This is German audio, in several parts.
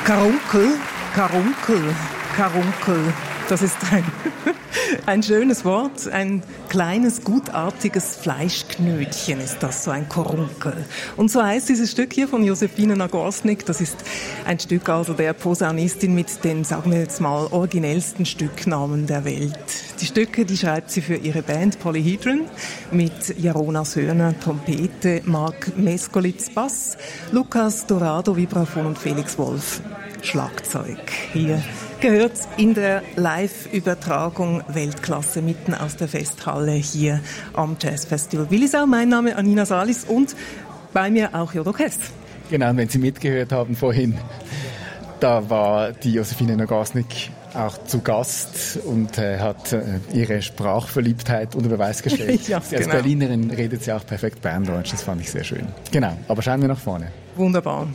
Karunkel, Karunkel, Karunkel. Das ist ein schönes Wort, ein kleines, gutartiges Fleischknötchen ist das, so ein Karunkel. Und so heißt dieses Stück hier von Josefine Nagorski. Das ist ein Stück also der Posaunistin mit den, sagen wir jetzt mal, originellsten Stücknamen der Welt. Die Stücke, die schreibt sie für ihre Band Polyhedron mit Jarona Söhner, Trompete, Marc Meskolitz, Bass, Lukas Dorado, Vibraphon und Felix Wolf, Schlagzeug. Hier gehört in der Live-Übertragung Weltklasse mitten aus der Festhalle hier am Jazzfestival Willisau. Mein Name ist Anina Salis und bei mir auch Jodok Hess. Genau, und wenn Sie mitgehört haben vorhin, da war die Josefine Nagorski auch zu Gast und hat ihre Sprachverliebtheit unter Beweis gestellt. Ja, als Berlinerin redet sie auch perfekt Berndeutsch, das fand ich sehr schön. Genau, aber schauen wir nach vorne. Wunderbar.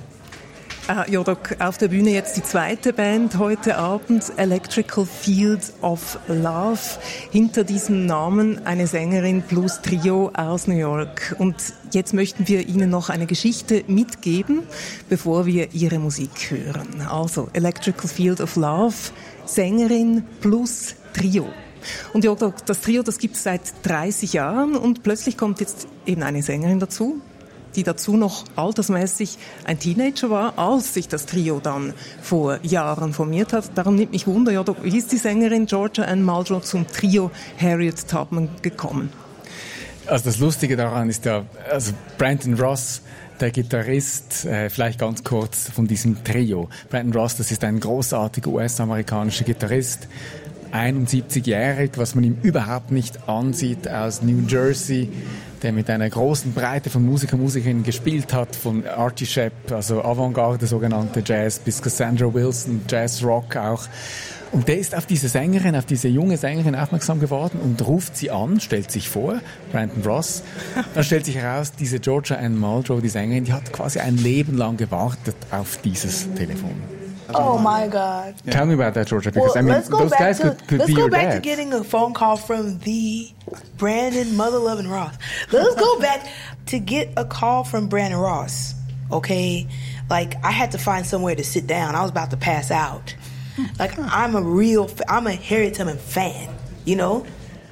Jodok, auf der Bühne jetzt die zweite Band heute Abend, Electrical Field of Love. Hinter diesem Namen eine Sängerin plus Trio aus New York. Und jetzt möchten wir Ihnen noch eine Geschichte mitgeben, bevor wir Ihre Musik hören. Also Electrical Field of Love, Sängerin plus Trio. Und Jodok, das Trio, das gibt es seit 30 Jahren und plötzlich kommt jetzt eben eine Sängerin dazu, die dazu noch altersmäßig ein Teenager war, als sich das Trio dann vor Jahren formiert hat. Darum nimmt mich Wunder, ja, wie ist die Sängerin Georgia Ann Muldrow zum Trio Harriet Tubman gekommen? Also das Lustige daran ist ja, also Brandon Ross, der Gitarrist, vielleicht ganz kurz von diesem Trio. Brandon Ross, das ist ein großartiger US-amerikanischer Gitarrist, 71-jährig, was man ihm überhaupt nicht ansieht, aus New Jersey, der mit einer großen Breite von Musikerinnen gespielt hat, von Artie Shepp, also Avantgarde, sogenannte Jazz, bis Cassandra Wilson, Jazz Rock auch. Und der ist auf diese Sängerin, auf diese junge Sängerin aufmerksam geworden und ruft sie an, stellt sich vor, Brandon Ross. Dann stellt sich heraus, diese Georgia Ann Muldrow, die Sängerin, die hat quasi ein Leben lang gewartet auf dieses Telefon. Oh my God! Tell me about that, Georgia, because I mean, those guys could be your dad. Let's go back to getting a phone call from the Brandon Mother-loving Ross. Let's go back to get a call from Brandon Ross. Okay, like I had to find somewhere to sit down. I was about to pass out. Like I'm a Harriet Tubman fan, you know.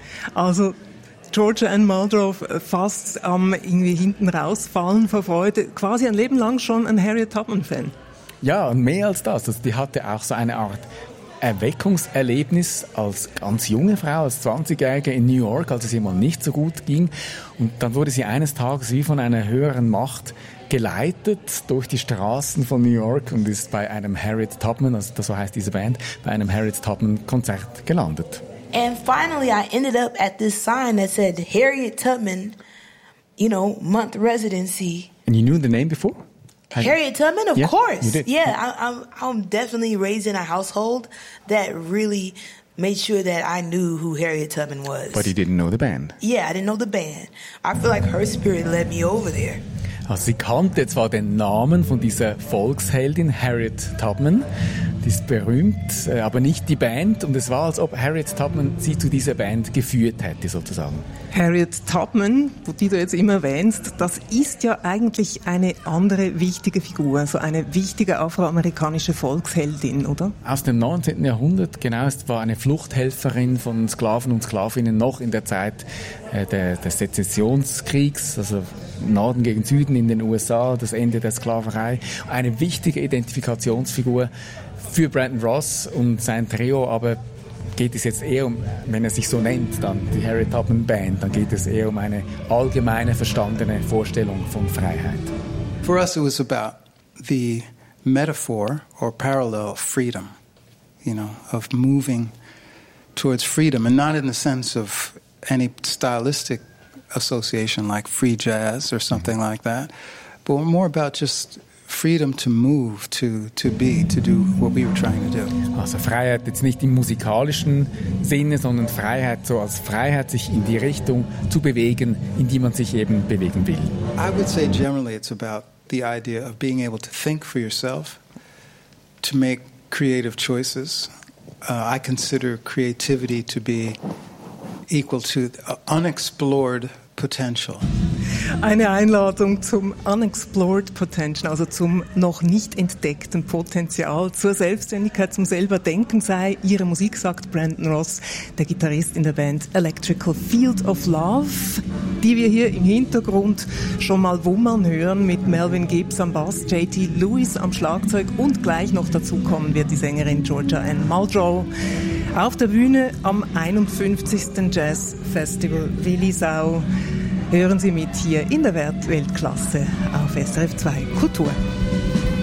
Also Georgia Ann Muldrow fast irgendwie hinten rausfallen vor Freude. Quasi ein Leben lang schon ein Harriet Tubman-Fan. Ja, und mehr als das. Also die hatte auch so eine Art Erweckungserlebnis als ganz junge Frau, als 20-Jährige in New York, als es ihr mal nicht so gut ging. Und dann wurde sie eines Tages wie von einer höheren Macht geleitet durch die Straßen von New York und ist bei einem Harriet Tubman, also so heißt diese Band, bei einem Harriet Tubman Konzert gelandet. And finally I ended up at this sign that said Harriet Tubman, you know, month residency. And you knew the name before? Harriet Tubman, of course. You did. Yeah, I'm definitely raised in a household that really made sure that I knew who Harriet Tubman was. But you didn't know the band. Yeah, I didn't know the band. I feel like her spirit led me over there. Also sie kannte zwar den Namen von dieser Volksheldin Harriet Tubman, die ist berühmt, aber nicht die Band. Und es war, als ob Harriet Tubman sie zu dieser Band geführt hätte, sozusagen. Harriet Tubman, die du jetzt immer erwähnst, das ist ja eigentlich eine andere wichtige Figur, so eine wichtige afroamerikanische Volksheldin, oder? Aus dem 19. Jahrhundert, genau, es war eine Fluchthelferin von Sklaven und Sklavinnen noch in der Zeit des Sezessionskriegs, also Norden gegen Süden in den USA, das Ende der Sklaverei. Eine wichtige Identifikationsfigur für Brandon Ross und sein Trio, aber geht es jetzt eher um, wenn er sich so nennt, dann die Harriet Tubman Band, dann geht es eher um eine allgemeine verstandene Vorstellung von Freiheit. For us it was about the metaphor or parallel of freedom, you know, of moving towards freedom, and not in the sense of any stylistic association like free jazz or something like that, but more about just freedom to move, to be, to do what we were trying to do. Also Freiheit jetzt nicht im musikalischen Sinne, sondern Freiheit so als Freiheit, sich in die Richtung zu bewegen, in die man sich eben bewegen will. I would say generally it's about the idea of being able to think for yourself, to make creative choices. I consider creativity to be equal to unexplored potential. Eine Einladung zum Unexplored Potential, also zum noch nicht entdeckten Potenzial, zur Selbstständigkeit, zum selber Denken sei ihre Musik, sagt Brandon Ross, der Gitarrist in der Band Electrical Field of Love, die wir hier im Hintergrund schon mal wummern hören mit Melvin Gibbs am Bass, J.T. Lewis am Schlagzeug und gleich noch dazu kommen wird die Sängerin Georgia Ann Muldrow auf der Bühne am 51. Jazz Festival Willisau. Hören Sie mit hier in der Weltklasse auf SRF 2 Kultur.